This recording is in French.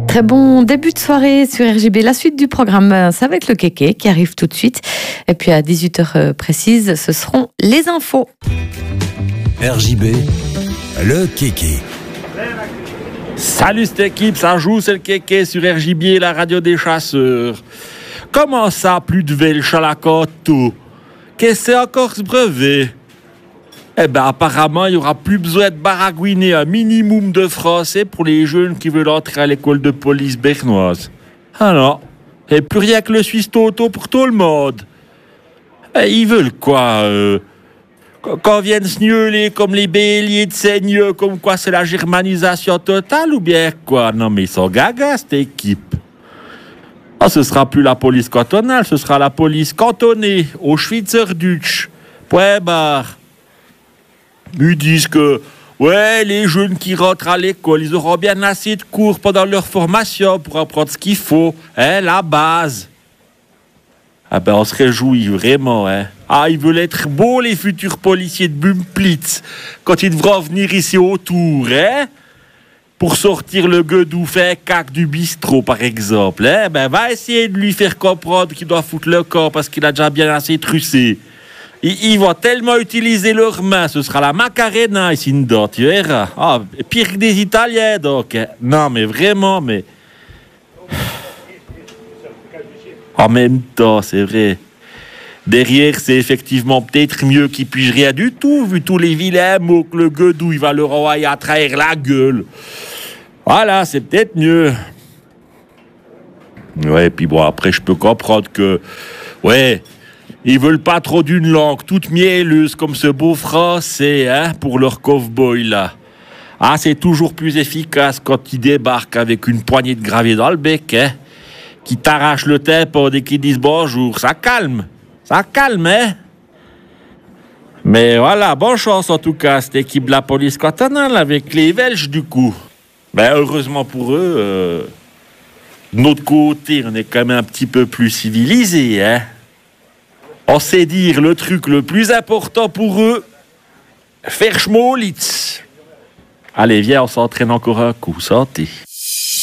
Très bon début de soirée sur RJB. La suite du programme, ça va être le kéké qui arrive tout de suite. Et puis à 18h précises, ce seront les infos. RJB, le kéké. Salut cette équipe, ça joue, c'est le kéké sur RJB, la radio des chasseurs. Comment ça, plus de Velch à la côte? Qu'est-ce que c'est encore ce brevet? Eh ben apparemment, il n'y aura plus besoin de baragouiner un minimum de français pour les jeunes qui veulent entrer à l'école de police bernoise. Ah non, et plus rien que le Suisse Toto pour tout le monde. Et ils veulent quoi quand viennent se gneuler comme les béliers de seigneur, comme quoi c'est la germanisation totale ou bien quoi? Non mais ils sont gaga cette équipe. Ah, ce sera plus la police cantonale, ce sera la police cantonnée au Schweizerdeutsch. Point barre. Ils disent que, ouais, les jeunes qui rentrent à l'école, ils auront bien assez de cours pendant leur formation pour apprendre ce qu'il faut, hein, la base. Ah ben, on se réjouit, vraiment, hein. Ah, ils veulent être beaux, les futurs policiers de Bumplitz, quand ils devront venir ici autour, hein, pour sortir le gueudou fait cac du bistrot, par exemple, hein. Ben, va essayer de lui faire comprendre qu'il doit foutre le corps parce qu'il a déjà bien assez trucé. Ils vont tellement utiliser leurs mains, ce sera la Macarena ici dedans, tu verras. Ah, pire que des Italiens, donc. Non, mais vraiment, mais... En même temps, c'est vrai. Derrière, c'est effectivement peut-être mieux qu'ils puissent rien du tout, vu tous les vilains mots que le gueudou, il va leur envoyer à trahir la gueule. Voilà, c'est peut-être mieux. Ouais, puis bon, après, je peux comprendre que... Ouais... Ils veulent pas trop d'une langue toute mielleuse comme ce beau français, hein, pour leur cow-boy là. Ah, c'est toujours plus efficace quand ils débarquent avec une poignée de gravier dans le bec, hein, qui t'arrache le tympan dès qu'ils disent bonjour. Ça calme, hein. Mais voilà, bonne chance en tout cas, cette équipe de la police cantonale avec les Belges du coup. Ben heureusement pour eux, de notre côté, on est quand même un petit peu plus civilisés, hein. On sait dire le truc le plus important pour eux, faire schmolitz. Allez, viens, on s'entraîne encore un coup, santé.